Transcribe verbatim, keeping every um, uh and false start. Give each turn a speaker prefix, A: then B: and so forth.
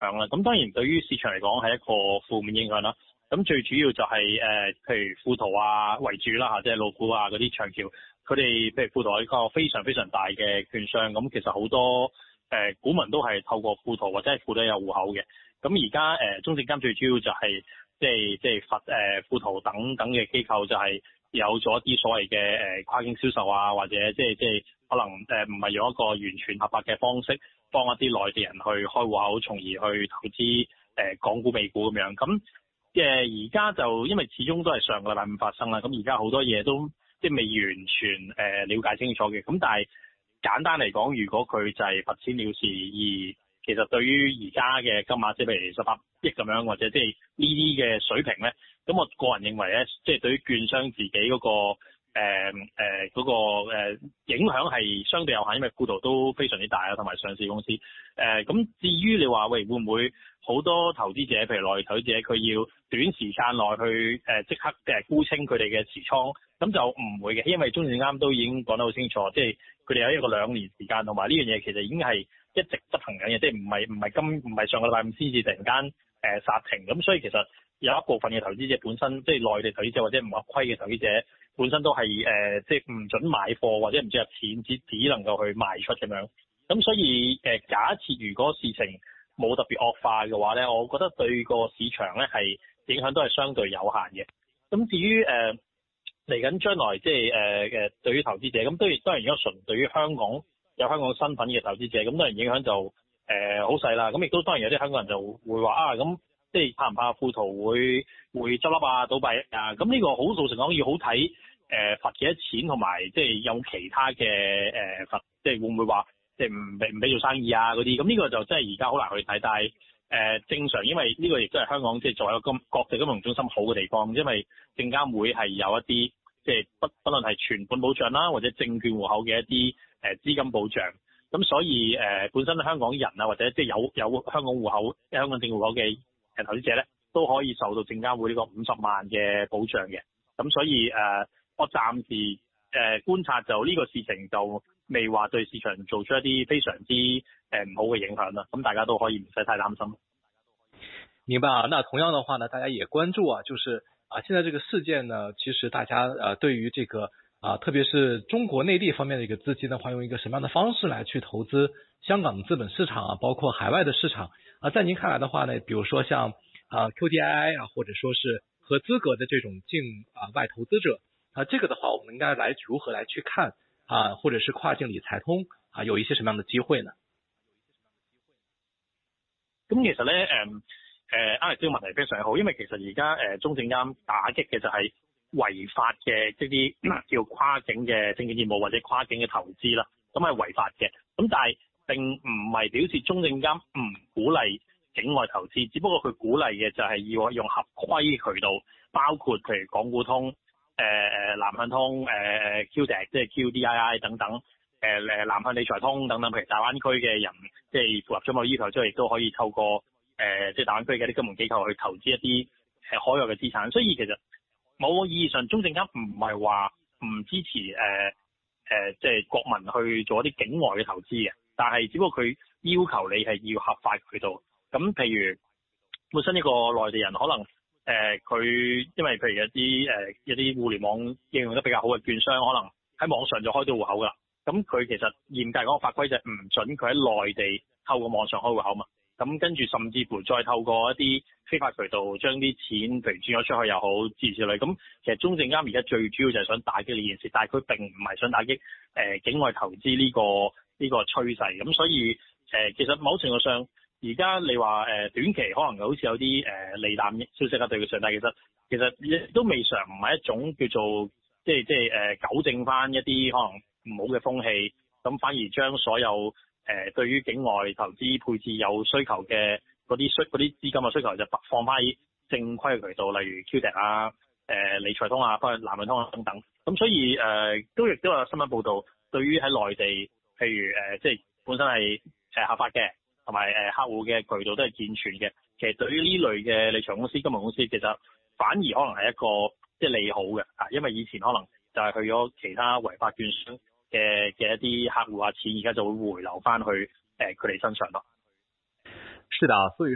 A: 響啦。咁當然對於市場嚟講係一個負面影響啦。咁最主要就係、是、誒、呃，譬如富途啊為主啦嚇，即係路虎啊嗰啲長橋，佢哋譬如富途係一個非常非常大嘅券商，咁其實好多誒、呃、股民都係透過富途或者係富途有戶口嘅。咁而家誒中證監最主要就係、是、即係即係罰誒富途等等嘅機構就係有咗一啲所謂嘅誒、呃、跨境銷售啊，或者即係即係可能誒唔係用一個完全合法嘅方式幫一啲內地人去開戶口，從而去投資誒、呃、港股美股咁樣咁。誒而家就因為始終都係上個禮拜五發生啦，咁而家好多嘢都即係未完全誒、呃、了解清楚嘅。咁但係簡單嚟講，如果佢就係罰錢了事，而其實對於而家嘅金額，即係譬如十八億咁樣，或者即係呢啲嘅水平咧，咁我個人認為咧，即係對於券商自己嗰、嗰個誒誒嗰個誒影響係相對有限，因為富途都非常之大啊，同埋上市公司。誒、呃、咁至於你話喂會唔會好多投資者，譬如內地投資者，佢要短時間內去誒即、呃、刻誒沽清佢哋嘅持倉，咁就唔會嘅，因為中證監都已經講得好清楚，即係佢哋有一個兩年時間，同埋呢樣嘢其實已經係一直執行緊嘅，即係唔係唔係今唔係上個禮拜五先至突然間誒、呃、殺停，咁所以其實有一部分嘅投資者本身，即係內地投資者或者唔合規嘅投資者本身都係誒、呃、即係唔準買貨或者唔準入錢，只只能夠去賣出咁樣。咁所以誒、呃、假設如果事情冇特別惡化嘅話咧，我覺得對個市場咧係影響都係相對有限嘅。咁至於誒嚟緊將來即係誒誒對於投資者，咁當然當然如果純對於香港有香港身份嘅投資者，咁當然影響就誒好細啦。咁亦都當然有啲香港人就會話啊，咁即係怕唔怕富途會會執笠啊、倒閉啊？咁呢個好老實講要好睇誒罰幾多錢，同埋即係有其他嘅誒罰，即係會唔會話？即係唔俾唔俾做生意啊嗰啲，咁呢個就真係而家好難去睇。但係誒、呃、正常，因為呢個亦都係香港即係作為一個國際金融中心好嘅地方，因為證監會係有一啲即係不不論係存款保障啦，或者證券戶口嘅一啲誒資金保障。咁所以誒、呃、本身香港人啊，或者即係有有香港戶口、香港證戶口嘅誒投資者咧，都可以受到證監會呢個五十萬嘅保障嘅。咁所以誒、呃，我暫時誒、呃、觀察就呢個事情就未話對市場做出一啲非常之誒唔好嘅影響啦，咁大家都可以唔使太擔心。
B: 明白啊，那同樣的話呢，大家也關注啊，就是啊，現在這個事件呢，其實大家呃對於這個啊，特別是中國內地方面的一個資金的話，用一個什麼樣的方式來去投資香港的資本市場啊，包括海外的市場啊，在您看來的話呢，比如說像啊 Q D I I 啊，或者說是合資格的這種境啊外投資者啊，這個的話，我們應該來如何來去看？啊，或者是跨境理財通啊，有一些什麼樣的機會呢？
A: 咁其實咧，誒、呃、誒，啱呢個問題非常好，因為其實而家誒中證監打擊嘅就係違法嘅即啲叫跨境嘅證券業務或者跨境嘅投資啦，咁係違法嘅。咁但係並唔係表示中證監唔鼓勵境外投資，只不過佢鼓勵嘅就係要用合規渠道，包括譬如港股通。誒、呃、誒南向通、誒、呃、Q D I 即係 Q D I I 等等，誒、呃、誒南向理財通等等，譬如大灣區嘅人，即係符合咗某要求之後，亦都可以透過誒、呃、即係大灣區嘅啲金融機構去投資一啲誒海外嘅資產。所以其實某個意義上，中證監唔係話唔支持誒誒、呃呃、即係國民去做一啲境外嘅投資嘅，但係只不過佢要求你係要合法渠道。咁譬如本身一個內地人可能。誒佢、呃、因為譬如一啲誒、呃、一啲互聯網應用得比較好嘅券商，可能喺網上就開到戶口噶啦。咁佢其實嚴格講法規就係唔準佢喺內地透過網上開戶口嘛。咁跟住甚至乎再透過一啲非法渠道將啲錢譬如轉咗出去又好，諸如此類。咁其實中證監而家最主要就係想打擊呢件事，但係佢並唔係想打擊誒、呃、境外投資呢、這個呢、這個趨勢。咁所以誒、呃、其實某程度上。而家你話誒短期可能好似有啲誒利淡消息啊對佢上，但係其實其實亦都未嘗唔係一種叫做即係即係誒糾正翻一啲可能唔好嘅風氣，咁反而將所有誒、呃、對於境外投資配置有需求嘅嗰啲需嗰啲資金嘅需求就放翻喺正規嘅渠道，例如 Q D I 啊、誒、呃、理財通啊、包括南向通啊等等。咁所以誒、呃、都亦都有新聞報導，對於喺內地譬如誒、呃、即係本身係誒合法嘅。同埋誒客戶嘅渠道都係健全嘅，其實對於呢類嘅理財公司、金融公司，其實反而可能係一個即係利好嘅啊，因為以前可能就係去咗其他違法券商嘅嘅一啲客戶啊錢，而家就會回流翻去誒佢哋身上咯。
B: 是的，所以。